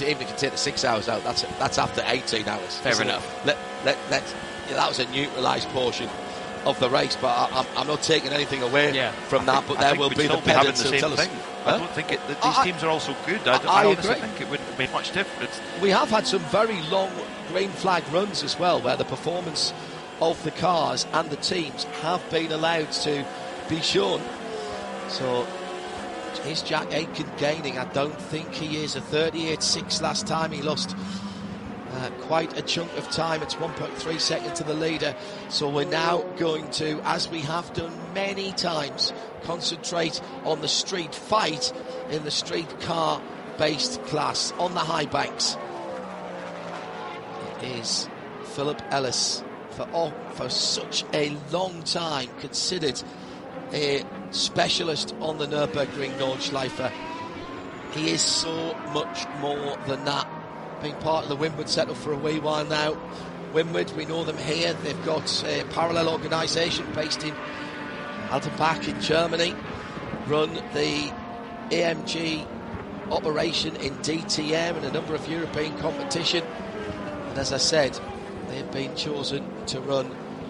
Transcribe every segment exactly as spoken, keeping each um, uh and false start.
even if you can take the six hours out, that's that's after eighteen hours. Fair enough. Let, let, let, yeah, that was a neutralised portion of the race, but I, I'm, I'm not taking anything away yeah. from that. But I there will be the pedants the who same tell us. thing. Huh? I don't think it, that these I, teams are all so good. I, don't, I, I honestly agree. think it wouldn't make much difference. We have had some very long green flag runs as well, where the performance of the cars and the teams have been allowed to be shown. So is Jack Aitken gaining? I don't think he is. A thirty-eight six last time. He lost uh, quite a chunk of time. It's one point three seconds to the leader. So we're now going to, as we have done many times, concentrate on the street fight in the street car based class on the high banks. It is Philip Ellis, for oh, for such a long time considered a specialist on the Nürburgring Nordschleife. He is so much more than that. Being part of the Windward setup for a wee while now. Windward, we know them here. They've got a parallel organisation based in Altenbach in Germany. Run the A M G operation in D T M and a number of European competition. And as I said, they've been chosen to run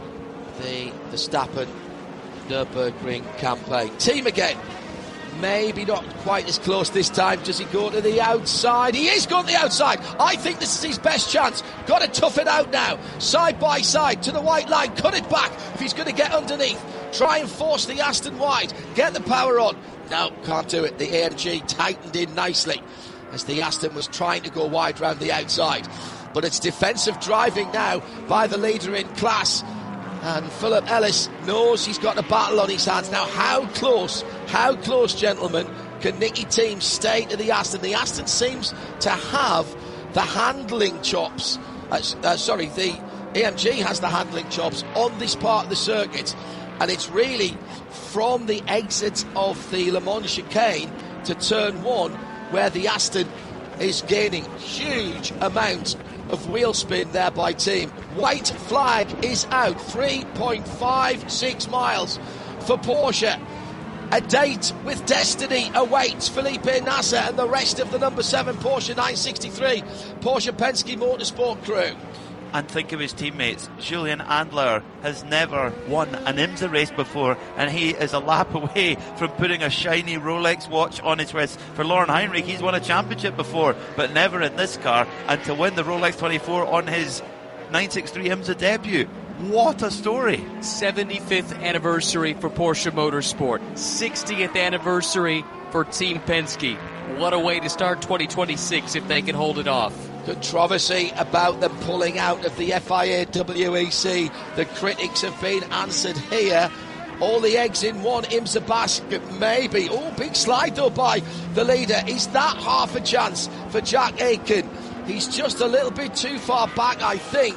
the Verstappen Nürburgring campaign. Team again. Maybe not quite as close this time. Does he go to the outside? He is going to the outside. I think this is his best chance. Got to tough it out now. Side by side to the white line. Cut it back if he's going to get underneath. Try and force the Aston wide. Get the power on. No, can't do it. The A M G tightened in nicely as the Aston was trying to go wide round the outside. But it's defensive driving now by the leader in class. And Philip Ellis knows he's got a battle on his hands. Now, how close, how close, gentlemen, can Nicky Team stay to the Aston? The Aston seems to have the handling chops. Uh, uh, sorry, the A M G has the handling chops on this part of the circuit. And it's really from the exit of the Le Mans chicane to turn one where the Aston is gaining huge amount of wheel spin there by Team. White flag is out. three point five six miles for Porsche. A date with destiny awaits Felipe Nasser and the rest of the number seven Porsche nine sixty-three Porsche Penske Motorsport crew. And think of his teammates. Julian Andler has never won an IMSA race before, and he is a lap away from putting a shiny Rolex watch on his wrist. For Lauren Heinrich, he's won a championship before, but never in this car. And to win the Rolex twenty-four on his nine sixty-three IMSA debut, what a story. seventy-fifth anniversary for Porsche Motorsport. sixtieth anniversary for Team Penske. What a way to start twenty twenty-six if they can hold it off. Controversy about them pulling out of the F I A W E C. The critics have been answered here. All the eggs in one IMSA basket, maybe. Oh, big slide though by the leader. Is that half a chance for Jack Aitken? He's just a little bit too far back, I think.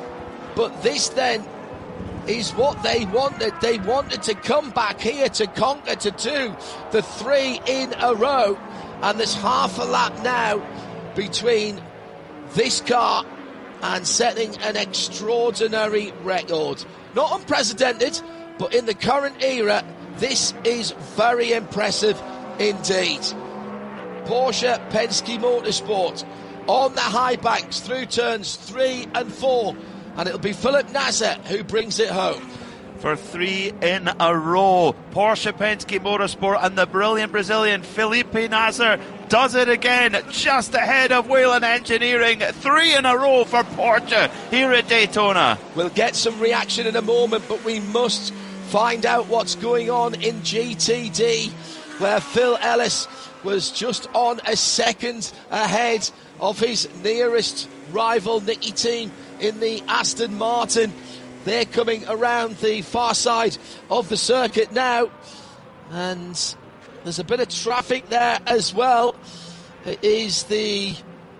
But this then is what they wanted. They wanted to come back here to conquer, to do the three in a row. And there's half a lap now between this car and setting an extraordinary record. Not unprecedented, but in the current era, this is very impressive indeed. Porsche Penske Motorsport on the high banks through turns three and four, and it'll be Philip Nasser who brings it home. For three in a row, Porsche Penske Motorsport and the brilliant Brazilian Felipe Nasser does it again, just ahead of Whelen Engineering. Three in a row for Porsche here at Daytona. We'll get some reaction in a moment, but we must find out what's going on in G T D, where Phil Ellis was just on a second ahead of his nearest rival Nicky Team in the Aston Martin. They're coming around the far side of the circuit now, and there's a bit of traffic there as well. It is the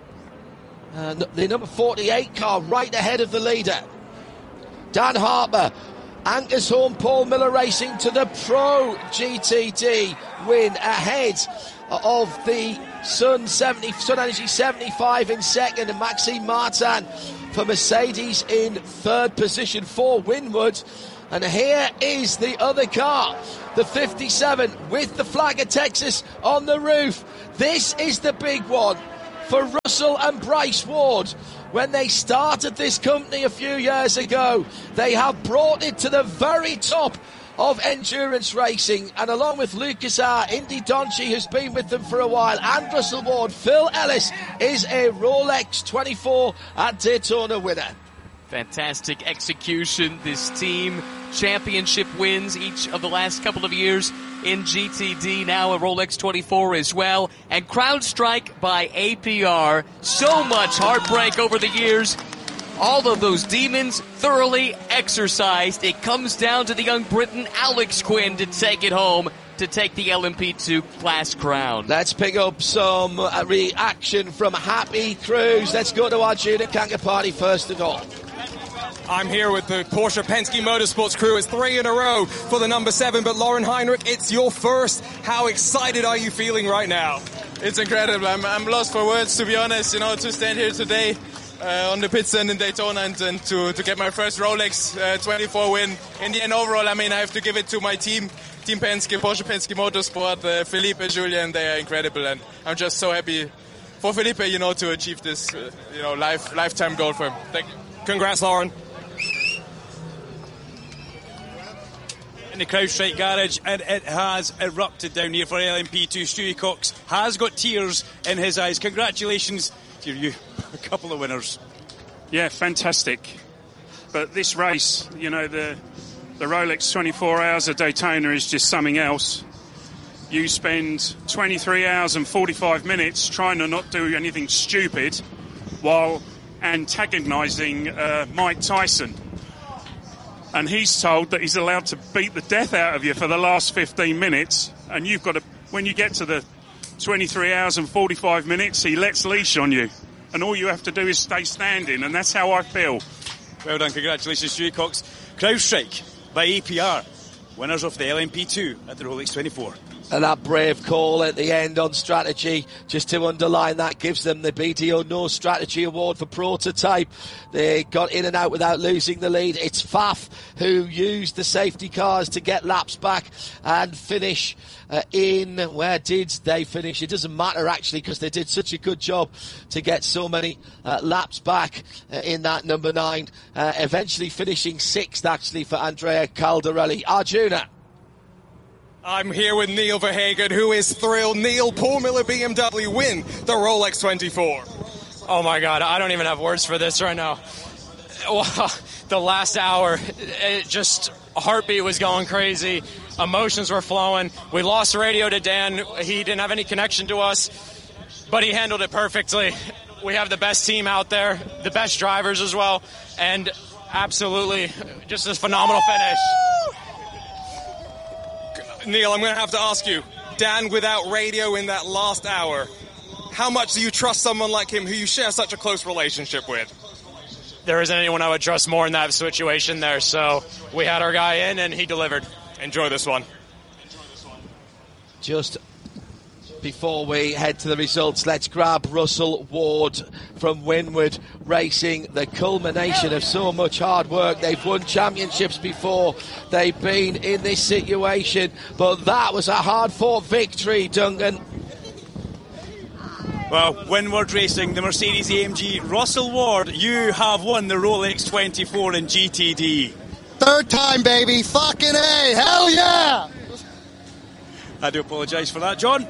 uh, the number forty-eight car right ahead of the leader. Dan Harper anchors home Paul Miller Racing to the Pro G T D win ahead of the Sun seventy, Sun Energy seventy-five in second, and Maxime Martin for Mercedes in third position for Windward. And here is the other car, the fifty-seven with the flag of Texas on the roof. This is the big one. for Russell and Bryce Ward. When they started this company a few years ago, they have brought it to the very top of endurance racing, and along with Lucas R, Indy Donchi, who's been with them for a while, and Russell Ward, Phil Ellis is a Rolex twenty-four at Daytona winner. Fantastic execution. This team, championship wins each of the last couple of years in G T D, now a Rolex twenty-four as well, and CrowdStrike by A P R. So much heartbreak over the years. All of those demons thoroughly exercised. It comes down to the young Briton Alex Quinn to take it home, to take the L M P two class crown. Let's pick up some uh, reaction from Happy Cruz. Let's go to Arjuna Kankapati first of all. I'm here with the Porsche Penske Motorsports crew. It's three in a row for the number seven, but Laurin Heinrich, it's your first. How excited are you feeling right now? It's incredible. I'm, I'm lost for words, to be honest, you know, to stand here today uh, on the pit stand in Daytona and, and to, to get my first Rolex uh, twenty-four win. In the end, overall, I mean, I have to give it to my team, Team Penske, Porsche Penske Motorsport, uh, Felipe, Julian, they are incredible, and I'm just so happy for Felipe, you know, to achieve this, uh, you know, life, lifetime goal for him. Thank you. Congrats, Laurin. In the CrowdStrike garage, and it has erupted down here for L M P two. Stewie Cox has got tears in his eyes. Congratulations to you, a couple of winners. Yeah, fantastic. But this race, you know, the the Rolex twenty-four hours of Daytona is just something else. You spend twenty-three hours and forty-five minutes trying to not do anything stupid while antagonising uh, Mike Tyson. And he's told that he's allowed to beat the death out of you for the last fifteen minutes. And you've got to, when you get to the twenty-three hours and forty-five minutes, he lets leash on you. And all you have to do is stay standing. And that's how I feel. Well done. Congratulations, Stewie Cox. CrowdStrike by A P R. Winners of the L M P two at the Rolex twenty-four. And that brave call at the end on strategy, just to underline that, gives them the B D O No Strategy Award for prototype. They got in and out without losing the lead. It's Faf who used the safety cars to get laps back and finish uh, in. Where did they finish? It doesn't matter, actually, because they did such a good job to get so many uh, laps back uh, in that number nine. Uh, eventually finishing sixth, actually, for Andrea Caldarelli. Arjuna. I'm here with Neil Verhagen, who is thrilled. Neil, Paul Miller B M W win the Rolex twenty-four. Oh my God, I don't even have words for this right now. Well, the last hour, it just, heartbeat was going crazy. Emotions were flowing. We lost the radio to Dan. He didn't have any connection to us, but he handled it perfectly. We have the best team out there, the best drivers as well, and absolutely just a phenomenal finish. Neil, I'm going to have to ask you, Dan without radio in that last hour, how much do you trust someone like him who you share such a close relationship with? There isn't anyone I would trust more in that situation there, so we had our guy in and he delivered. Enjoy this one. Just before we head to the results, let's grab Russell Ward from Winward Racing, the culmination of so much hard work. They've won championships before, they've been in this situation, but that was a hard-fought victory, Duncan. Well, Winward Racing, the Mercedes A M G. Russell Ward, you have won the Rolex twenty-four in G T D. Third time, baby. Fucking A. Hell yeah! I do apologise for that, John.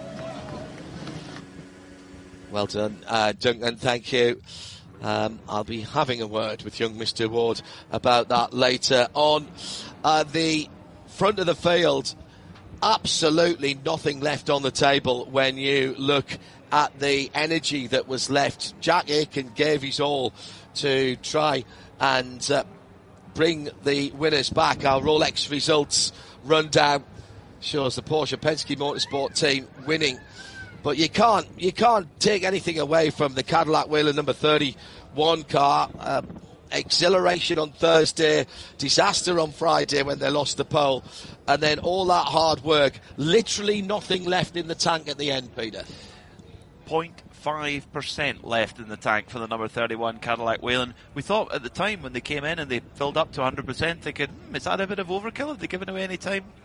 Well done, uh, Duncan, thank you. Um, I'll be having a word with young Mister Ward about that later on. Uh, the front of the field, absolutely nothing left on the table when you look at the energy that was left. Jack Aitken gave his all to try and uh, bring the winners back. Our Rolex results rundown shows the Porsche Penske Motorsport team winning. But you can't you can't take anything away from the Cadillac Whelen number thirty-one car. Uh, exhilaration on Thursday, disaster on Friday when they lost the pole, and then all that hard work. Literally nothing left in the tank at the end, Peter. zero point five percent left in the tank for the number thirty-one Cadillac Whelen. We thought at the time when they came in and they filled up to one hundred percent, thinking, hmm, is that a bit of overkill? Have they given away any time?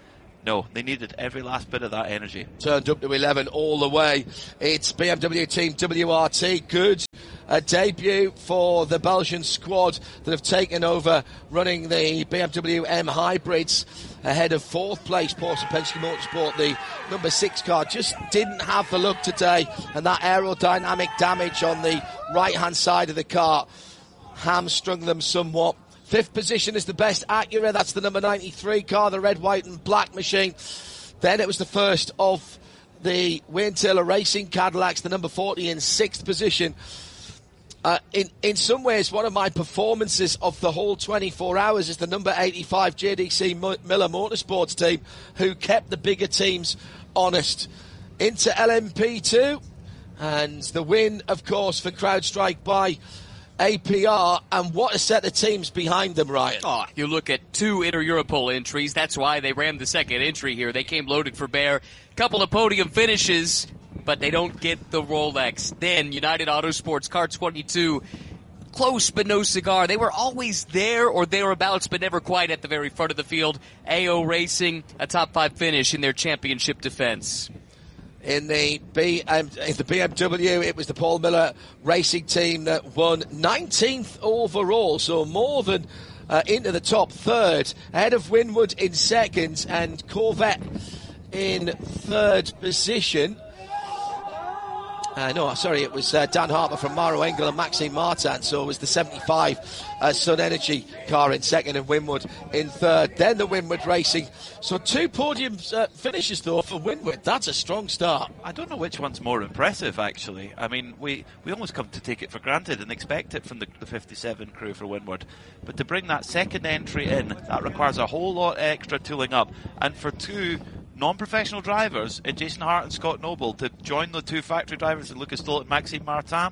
No, they needed every last bit of that energy. Turned up to eleven all the way. It's B M W Team W R T. Good a debut for the Belgian squad that have taken over running the B M W M Hybrids ahead of fourth place Porsche Penske Motorsport. The number six car just didn't have the look today, and that aerodynamic damage on the right hand side of the car hamstrung them somewhat. Fifth position is the best Acura. That's the number ninety-three car, the red, white and black machine. Then it was the first of the Wayne Taylor Racing Cadillacs, the number forty in sixth position. Uh, in, in some ways, one of my performances of the whole twenty-four hours is the number eighty-five J D C Miller Motorsports team, who kept the bigger teams honest. Into L M P two, and the win, of course, for CrowdStrike by A P R, and what a set of teams behind them, Ryan. Oh, you look at two Inter-Europol entries. That's why they ran the second entry here. They came loaded for bear. Couple of podium finishes, but they don't get the Rolex. Then United Autosports, car twenty-two, close but no cigar. They were always there or thereabouts, but never quite at the very front of the field. A O Racing, a top five finish in their championship defense. In the, B, um, in the B M W, it was the Paul Miller Racing team that won nineteenth overall, so more than uh, into the top third, ahead of Winwood in second and Corvette in third position. Uh, no, sorry, it was uh, Dan Harper from Maro Engel and Maxime Martin, so it was the seventy-five uh, Sun Energy car in second and Winwood in third. Then the Winwood Racing. So two podium uh, finishes, though, for Winwood. That's a strong start. I don't know which one's more impressive, actually. I mean, we, we almost come to take it for granted and expect it from the, the fifty-seven crew for Winwood. But to bring that second entry in, that requires a whole lot extra tooling up. And for two non-professional drivers in Jason Hart and Scott Noble to join the two factory drivers in Lucas Stoll and Maxime Martin,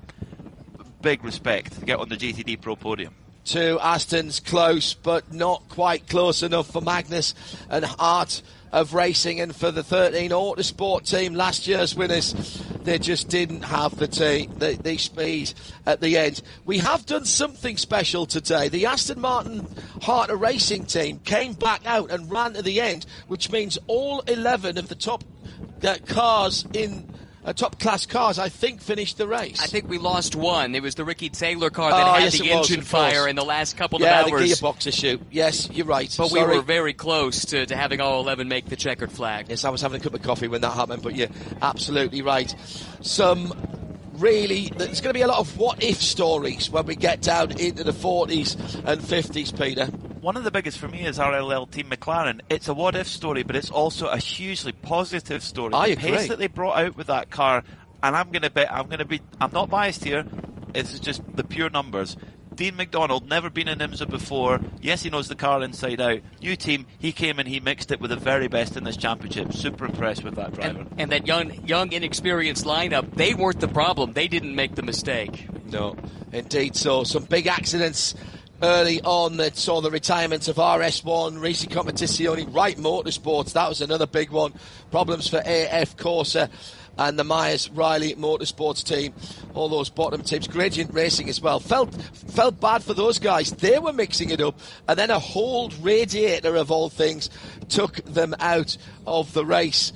big respect to get on the G T D Pro podium. Two Astons close, but not quite close enough for Magnus and Hart of Racing, and for the thirteen Autosport team, last year's winners, they just didn't have the, t- the, the speed at the end. We have done something special today. The Aston Martin Hart of Racing team came back out and ran to the end, which means all eleven of the top uh, cars in Uh, top class cars, I think, finished the race. I think we lost one. It was the Ricky Taylor car that oh, had yes, the was, engine fire in the last couple yeah, of hours. Yeah, the gearbox issue. Yes, you're right. But Sorry. we were very close to, to having all eleven make the checkered flag. Yes, I was having a cup of coffee when that happened, but you're absolutely right. Some really, there's going to be a lot of what-if stories when we get down into the forties and fifties, Peter. One of the biggest for me is R L L Team McLaren. It's a what-if story, but it's also a hugely positive story. I the agree. pace that they brought out with that car, and I'm going to bet, I'm going to be, I'm not biased here, it's just the pure numbers. Dean McDonald, never been in IMSA before. Yes, he knows the car inside out. New team, he came and he mixed it with the very best in this championship. Super impressed with that driver. And, and that young, young, inexperienced lineup, they weren't the problem. They didn't make the mistake. No, indeed so. Some big accidents early on that saw the retirement of R S one, Racing Competizione, Wright Motorsports. That was another big one. Problems for A F Corsa and the Myers Riley Motorsports team, all those bottom teams. Gradient Racing as well. Felt felt bad for those guys. They were mixing it up, and then a whole radiator of all things took them out of the race.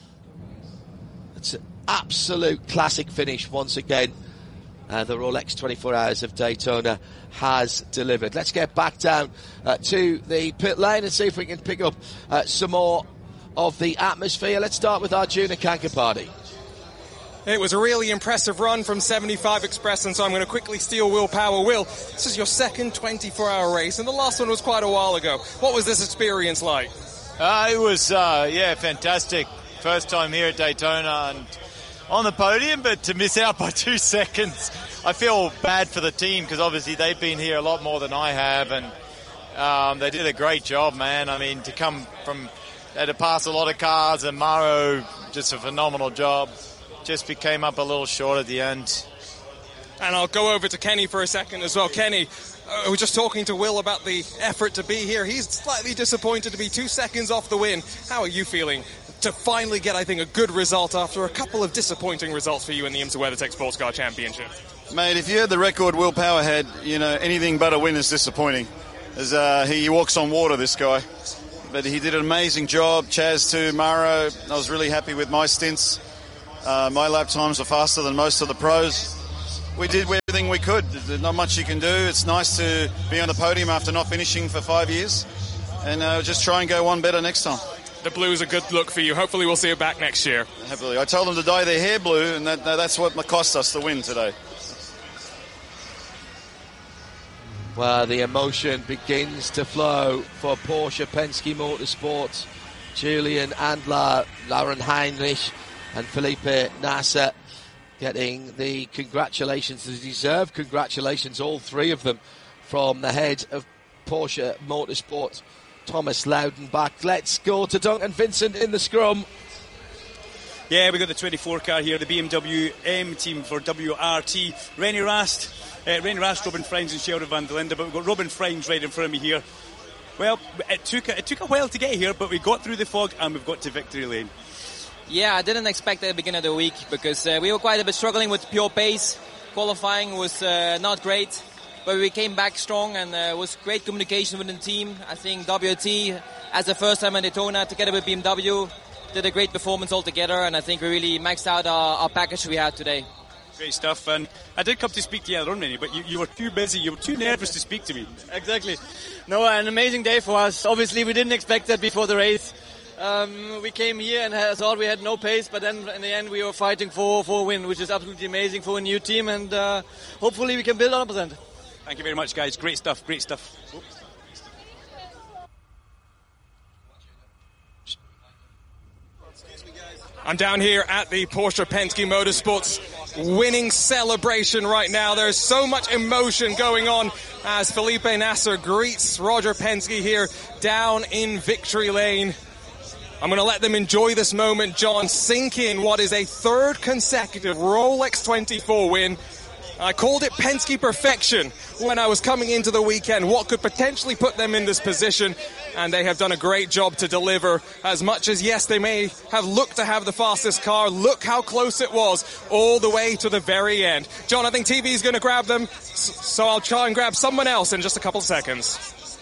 It's an absolute classic finish once again. Uh, the Rolex twenty-four Hours of Daytona has delivered. Let's get back down uh, to the pit lane and see if we can pick up uh, some more of the atmosphere. Let's start with Arjuna Kankapati. It was a really impressive run from seventy-five Express, and so I'm going to quickly steal Will Power. Will, this is your second twenty-four hour race, and the last one was quite a while ago. What was this experience like? Uh, it was, uh, yeah, fantastic. First time here at Daytona and on the podium, but to miss out by two seconds, I feel bad for the team because obviously they've been here a lot more than I have, and um, they did a great job, man. I mean, to come from, they had to pass a lot of cars, and Maro, just a phenomenal job. Just came up a little short at the end. And I'll go over to Kenny for a second as well. Kenny, uh, I was just talking to Will about the effort to be here. He's slightly disappointed to be two seconds off the win. How are you feeling to finally get, I think, a good result after a couple of disappointing results for you in the IMSA WeatherTech Sports Car Championship? Mate, if you had the record Will Power had, you know, anything but a win is disappointing. As uh, he walks on water, this guy. but he did an amazing job. Chaz too, Maro. I was really happy with my stints. Uh, my lap times were faster than most of the pros. We did everything we could. There's not much you can do. It's nice to be on the podium after not finishing for five years, and uh, just try and go one better next time. The blue is a good look for you. Hopefully we'll see it back next year. Happily. I told them to dye their hair blue, and that, that's what cost us the win today. Well, the emotion begins to flow for Porsche Penske Motorsport. Julian Andler, Lauren Heinrich and Felipe Nasser getting the congratulations they deserve. Congratulations, all three of them, from the head of Porsche Motorsport, Thomas Laudenbach. Let's go to Duncan Vincent in the scrum. Yeah, we got the twenty-four car here, the B M W M team for W R T. Rennie Rast, uh, Rennie Rast, Robin Freins and Sheldon van der Linde, but we've got Robin Freins right in front of me here. Well, it took, it took a while to get here, but we got through the fog and we've got to victory lane. Yeah, I didn't expect at the beginning of the week because uh, we were quite a bit struggling with pure pace. Qualifying was uh, not great. But we came back strong, and uh, it was great communication within the team. I think W R T, as the first time in Daytona, together with B M W, did a great performance altogether, and I think we really maxed out our, our package we had today. Great stuff, and I did come to speak to you earlier on, Rennie, but you, you were too busy, you were too nervous to speak to me. Exactly. No, an amazing day for us. Obviously, we didn't expect that before the race. Um, we came here and had, thought we had no pace, but then in the end we were fighting for, for a win, which is absolutely amazing for a new team, and uh, hopefully we can build on it. Thank you very much, guys. Great stuff, great stuff. Oops. I'm down here at the Porsche Penske Motorsports winning celebration right now. There's so much emotion going on as Felipe Nasser greets Roger Penske here down in victory lane. I'm going to let them enjoy this moment, John, sink in what is a third consecutive Rolex twenty-four win. I called it Penske perfection when I was coming into the weekend, what could potentially put them in this position, and they have done a great job to deliver. As much as, yes, they may have looked to have the fastest car, look how close it was all the way to the very end. John, I think T V is going to grab them, so I'll try and grab someone else in just a couple of seconds.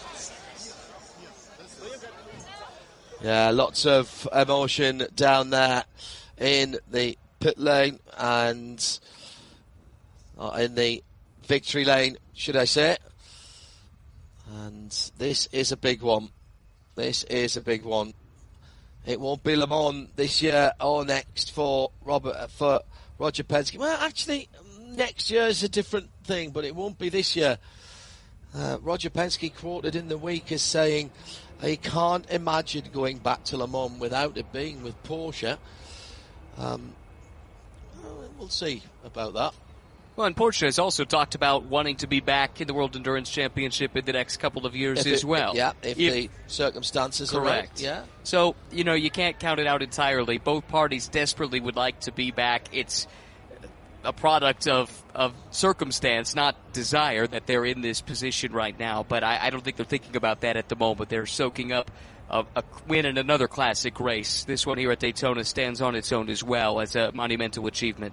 Yeah, lots of emotion down there in the pit lane and uh, in the victory lane, should I say. And this is a big one. This is a big one. It won't be Le Mans this year or next for Robert for Roger Penske. Well, actually, next year is a different thing, but it won't be this year. Uh, Roger Penske quoted in the week as saying he can't imagine going back to Le Mans without it being with Porsche. Um, we'll see about that. Well, and Porsche has also talked about wanting to be back in the World Endurance Championship in the next couple of years if as it, well. Yeah, if, if the circumstances correct. are right. Yeah. So, you know, you can't count it out entirely. Both parties desperately would like to be back. It's a product of, of circumstance, not desire, that they're in this position right now. But I, I don't think they're thinking about that at the moment. They're soaking up a, a win in another classic race. This one here at Daytona stands on its own as well as a monumental achievement.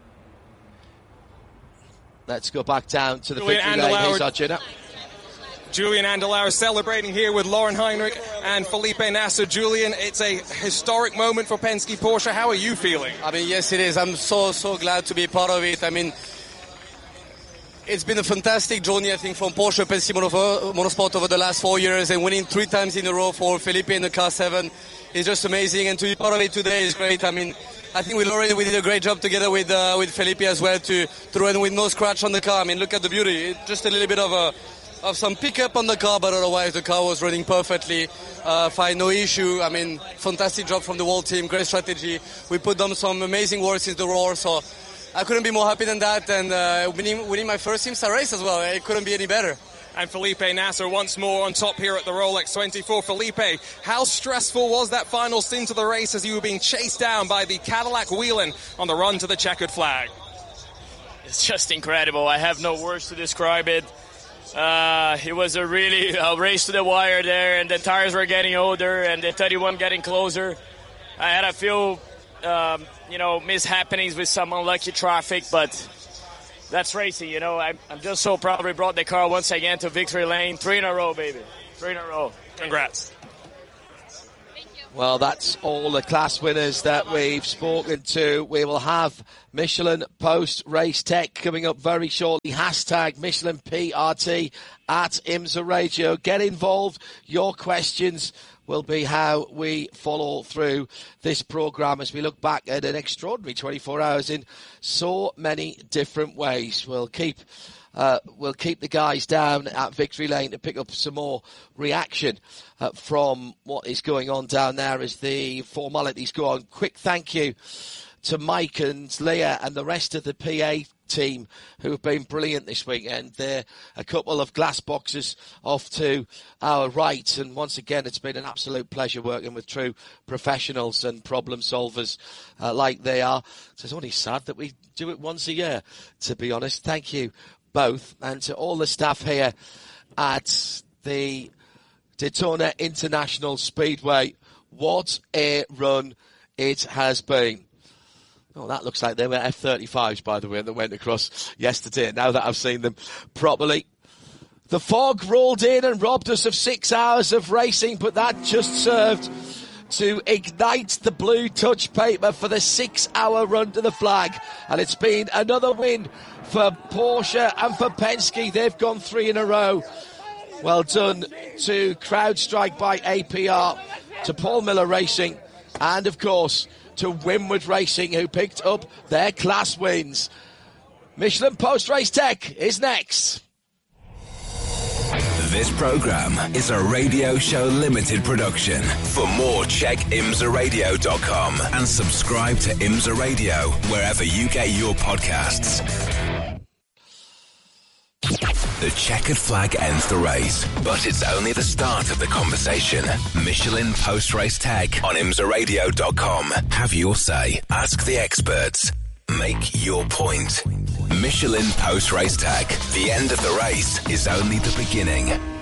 Let's go back down to the Julian victory lane. Here's Arjuna. Julian Andalauer celebrating here with Lauren Heinrich and Felipe Nasser. Julian, it's a historic moment for Penske Porsche. How are you feeling? I mean, yes, it is. I'm so, so glad to be part of it. I mean, it's been a fantastic journey, I think, from Porsche Penske Motorsport over the last four years, and winning three times in a row for Felipe in the car seven is just amazing. And to be part of it today is great. I mean, I think we already we did a great job together with uh, with Felipe as well to to run with no scratch on the car. I mean, look at the beauty. Just a little bit of a of some pickup on the car, but otherwise the car was running perfectly. Uh, find no issue. I mean, fantastic job from the whole team. Great strategy. We put down some amazing work since the roar. So I couldn't be more happy than that. And uh, winning winning my first IMSA race as well. It couldn't be any better. And Felipe Nasser once more on top here at the Rolex twenty-four. Felipe, how stressful was that final stint of the race as you were being chased down by the Cadillac Whelen on the run to the checkered flag? It's just incredible. I have no words to describe it. Uh, it was a really a race to the wire there, and the tires were getting older and the thirty-one getting closer. I had a few, um, you know, mishappenings with some unlucky traffic, but that's racing, you know. I'm, I'm just so proud we brought the car once again to victory lane. Three in a row, baby. Three in a row. Congrats. Well, that's all the class winners that we've spoken to. We will have Michelin Post Race Tech coming up very shortly. Hashtag Michelin P R T at IMSA Radio. Get involved. Your questions will be how we follow through this programme as we look back at an extraordinary twenty-four hours in so many different ways. We'll keep... Uh, we'll keep the guys down at Victory Lane to pick up some more reaction uh, from what is going on down there as the formalities go on. Quick thank you to Mike and Leah and the rest of the P A team who have been brilliant this weekend. They're a couple of glass boxes off to our right, and once again it's been an absolute pleasure working with true professionals and problem solvers uh, like they are. So it's only sad that we do it once a year, to be honest. Thank you both, and to all the staff here at the Daytona International Speedway. What a run it has been. Oh, that looks like they were F thirty-fives, by the way, that went across yesterday, now that I've seen them properly. The fog rolled in and robbed us of six hours of racing, but that just served to ignite the blue touch paper for the six-hour run to the flag. And it's been another win for Porsche and for Penske. They've gone three in a row. Well done to CrowdStrike by A P R, to Paul Miller Racing, and, of course, to Winward Racing, who picked up their class wins. Michelin Post Race Tech is next. This program is a Radio Show Limited production. For more, check imsa radio dot com and subscribe to IMSA Radio wherever you get your podcasts. The checkered flag ends the race, but it's only the start of the conversation. Michelin Post Race Tech on imsa radio dot com. Have your say. Ask the experts. Make your point. Michelin Post Race Tech. The end of the race is only the beginning.